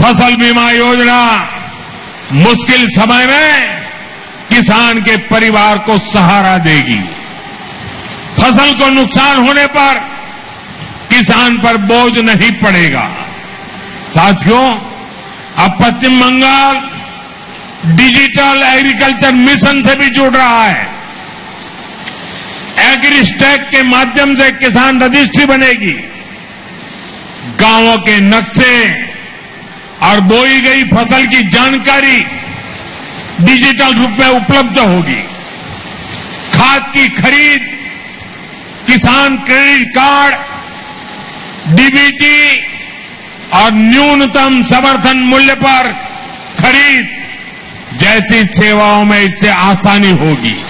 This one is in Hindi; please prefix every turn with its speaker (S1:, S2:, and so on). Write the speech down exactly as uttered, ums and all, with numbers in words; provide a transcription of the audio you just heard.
S1: फसल बीमा योजना मुश्किल समय में किसान के परिवार को सहारा देगी। फसल को नुकसान होने पर किसान पर बोझ नहीं पड़ेगा। साथियों, अब पश्चिम बंगाल डिजिटल एग्रीकल्चर मिशन से भी जुड़ रहा है। एग्रीस्टैक के माध्यम से किसान रजिस्ट्री बनेगी, गांवों के नक्शे और बोई गई फसल की जानकारी डिजिटल रूप में उपलब्ध होगी। खाद की खरीद, किसान क्रेडिट कार्ड, डीबीटी और न्यूनतम समर्थन मूल्य पर खरीद जैसी सेवाओं में इससे आसानी होगी।